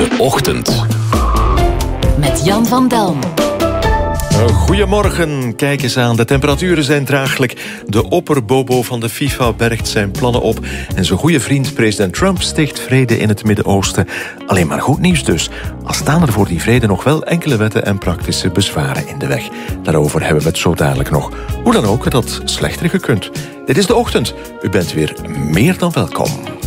De Ochtend. Met Jan van Delm. Goedemorgen, kijk eens aan. De temperaturen zijn draaglijk. De opperbobo van de FIFA bergt zijn plannen op. En zijn goede vriend president Trump sticht vrede in het Midden-Oosten. Alleen maar goed nieuws dus. Al staan er voor die vrede nog wel enkele wetten en praktische bezwaren in de weg. Daarover hebben we het zo dadelijk nog. Hoe dan ook, het had slechter gekund. Dit is De Ochtend. U bent weer meer dan welkom.